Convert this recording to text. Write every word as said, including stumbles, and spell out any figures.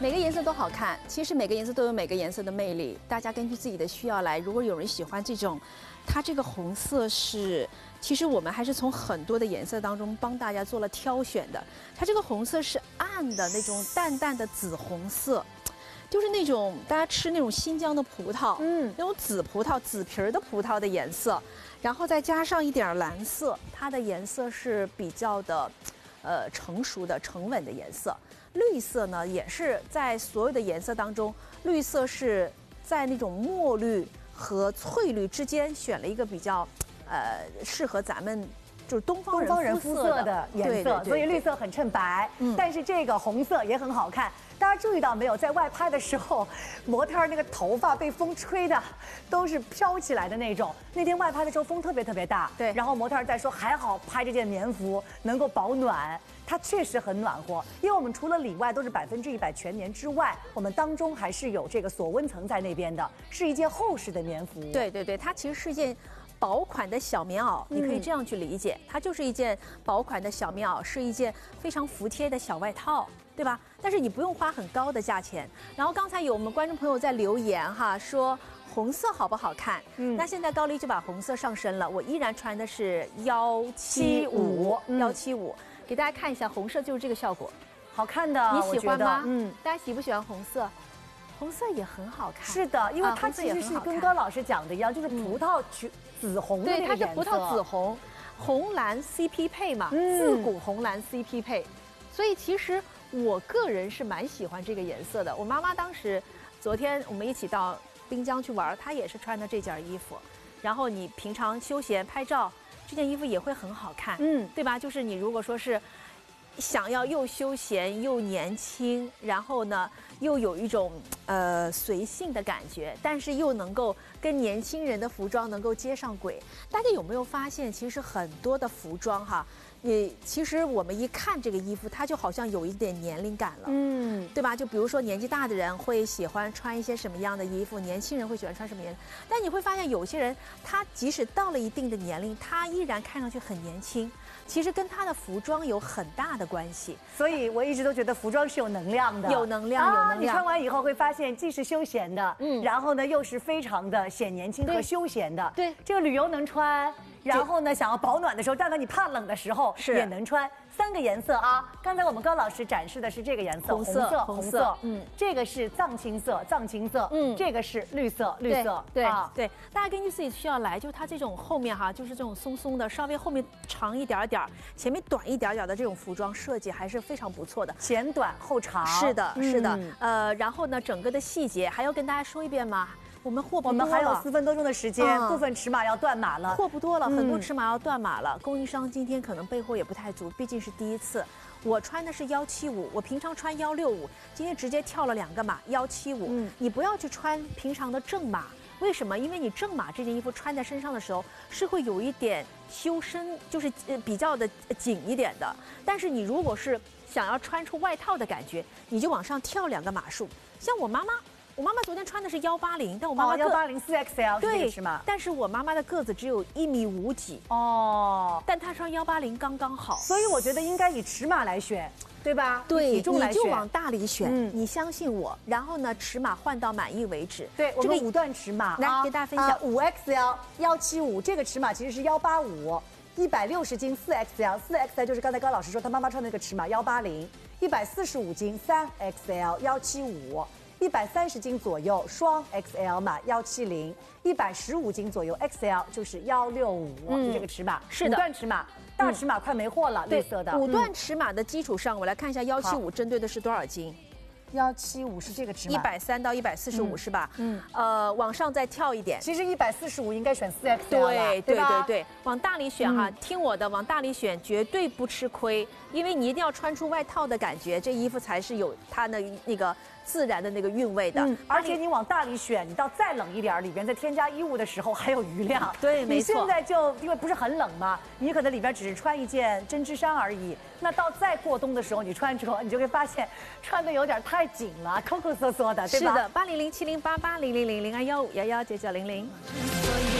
每个颜色都好看，其实每个颜色都有每个颜色的魅力，大家根据自己的需要来。如果有人喜欢这种，它这个红色是，其实我们还是从很多的颜色当中帮大家做了挑选的。它这个红色是暗的那种淡淡的紫红色。 就是那种大家吃那种新疆的葡萄，嗯，那种紫葡萄、紫皮儿的葡萄的颜色，然后再加上一点蓝色，它的颜色是比较的，呃，成熟的、沉稳的颜色。绿色呢，也是在所有的颜色当中，绿色是在那种墨绿和翠绿之间选了一个比较，呃，适合咱们。 就是东方人东方人肤色的颜色，所以绿色很衬白。嗯，但是这个红色也很好看。大家注意到没有，在外拍的时候，模特那个头发被风吹的都是飘起来的那种。那天外拍的时候风特别特别大， 对。然后模特在说还好拍这件棉服能够保暖，它确实很暖和。因为我们除了里外都是百分之一百全棉之外，我们当中还是有这个锁温层在那边的，是一件厚实的棉服。 对对对，它其实是一件。 薄款的小棉袄，你可以这样去理解，它就是一件薄款的小棉袄，是一件非常服帖的小外套，对吧？但是你不用花很高的价钱。然后刚才有我们观众朋友在留言哈，说红色好不好看？嗯，那现在高丽就把红色上身了，我依然穿的是幺七五幺七五，给大家看一下，红色就是这个效果， 好看的， 你喜欢吗？嗯，大家喜不喜欢红色？ 红色也很好看， 是的，因为它其实是跟高老师讲的一样，就是葡萄橘紫红的那个颜色。对， 它是葡萄紫红，红蓝 C P 配嘛，自古红蓝 C P 配，所以其实我个人是蛮喜欢这个颜色的。我妈妈当时，昨天我们一起到滨江去玩，她也是穿的这件衣服，然后你平常休闲拍照，这件衣服也会很好看，嗯，对吧？就是你如果说是。 想要又休闲又年轻，然后呢又有一种呃随性的感觉，但是又能够跟年轻人的服装能够接上轨。大家有没有发现，其实很多的服装哈，也其实我们一看这个衣服，它就好像有一点年龄感了，嗯，对吧？就比如说年纪大的人会喜欢穿一些什么样的衣服，年轻人会喜欢穿什么颜色。但你会发现，有些人他即使到了一定的年龄，他依然看上去很年轻。 其实跟他的服装有很大的关系， 所以我一直都觉得服装是有能量的， 有能量，有能量。 你穿完以后会发现，既是休闲的，嗯，然后呢又是非常的显年轻和休闲的。对，这个旅游能穿，然后呢想要保暖的时候，但凡你怕冷的时候也能穿。三个颜色啊，刚才我们高老师展示的是这个颜色，红色，红色，嗯，这个是藏青色，藏青色，嗯，这个是绿色，绿色， 对对，大家根据自己需要来，就是它这种后面哈，就是这种松松的，稍微后面长一点点，前面短一点点的这种服装设计还是非常不错的， 前短后长， 是的，是的，呃，然后呢，整个的细节还要跟大家说一遍吗？ 我们货不多了， 我们还有四分多钟的时间，嗯、部分尺码要断码了， 货不多了，很多尺码要断码了。嗯、供应商今天可能备货也不太足，毕竟是第一次。我穿的是幺七五，我平常穿幺六五，今天直接跳了两个码，幺七五。嗯，你不要去穿平常的正码，为什么？因为你正码这件衣服穿在身上的时候是会有一点修身，就是呃比较的紧一点的。但是你如果是想要穿出外套的感觉，你就往上跳两个码数。像我妈妈。 我妈妈昨天穿的是幺八零，但我妈妈幺八零四 X L 对是吗？ 但是我妈妈的个子只有一米五几哦，但她穿幺八零刚刚好， 所以我觉得应该以尺码来选，对吧？ 对， 体重来选， 你就往大里选，嗯、你相信我。然后呢，尺码换到满意为止。 对，我们五段尺码来、啊、给大家分享。 五 X L 幺七五这个尺码其实是幺八五，一百六十斤四 X L， 四 X L 就是刚才高老师说他妈妈穿的那个尺码幺八零，一百四十五斤三 X L 幺七五。 一百三十斤左右，双 X L 码幺七零，一百十五斤左右 X L 就是幺六五，就这个尺码。是的，五段尺码，大尺码快没货了，绿色的。 五段尺码的基础上，我来看一下幺七五针对的是多少斤？ 幺七五是这个尺码， 一百三到一百四十五是吧？嗯，呃，往上再跳一点。 其实一百四十五应该选四 X L 对对对对，往大里选哈，听我的，往大里选绝对不吃亏，因为你一定要穿出外套的感觉，这衣服才是有它的那个自然的那个韵味的。 而且你往大里选，你到再冷一点，里边再添加衣物的时候还有余量。 对，没错。 你现在就因为不是很冷嘛，你可能里边只是穿一件针织衫而已。那到再过冬的时候，你穿着，你就会发现穿的有点太紧了，抠抠缩缩的，对吧？ 是的，八零零七零八八零零零零二幺五幺幺九九零零。